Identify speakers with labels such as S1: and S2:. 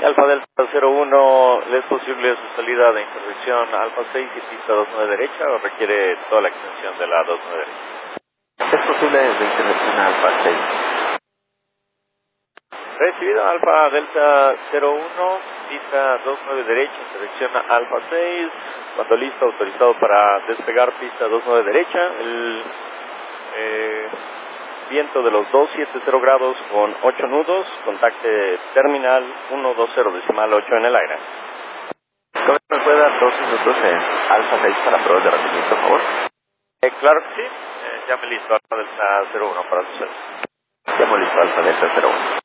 S1: Alfa Delta 01, ¿le es posible su salida de intersección Alfa 6 y pista 29 derecha o requiere toda la extensión de la 29 derecha?
S2: Es posible de intersección Alfa 6.
S1: Recibido Alfa Delta 01, pista 29 derecha, intersección Alfa 6, cuando listo, autorizado para despegar pista 29 derecha, el viento de los 270 grados con 8 nudos, contacte terminal 120.8 en el aire.
S2: ¿Me puede dar 2 minutos en Alfa 6 para pruebas de rendimiento, por favor?
S1: Claro que sí, ya me listo Alfa Delta 01 para suceder.
S2: Ya me listo Alfa Delta 01.